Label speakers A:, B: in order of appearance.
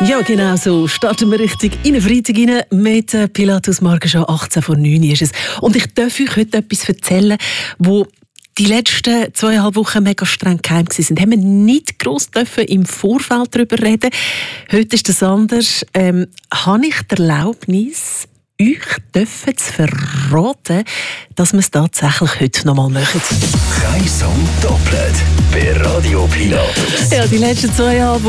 A: Ja, genau so. Starten wir richtig in den Freitag rein mit Pilatus. Morgen schon 18 vor 9 ist es. Und ich darf euch heute etwas erzählen, wo die letzten 2,5 Wochen mega streng geheim waren. Haben wir nicht gross im Vorfeld darüber reden. Heute ist das anders. Habe ich die Erlaubnis, euch dürfen zu verraten, dass wir es tatsächlich heute noch mal machen.
B: Kreis und doppelt bei Radio Pilatus.
A: Ja, die letzten 2,5